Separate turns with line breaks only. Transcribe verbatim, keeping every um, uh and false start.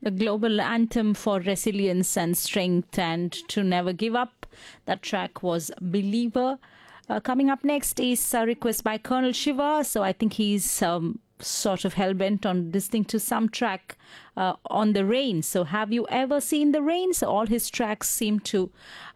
The global anthem for resilience and strength and to never give up. That track was Believer. Uh, coming up next is a request by Colonel Shiva. So I think he's um, sort of hell-bent on listening to some track uh, on the rain. So have you ever seen the rain? So all his tracks seem to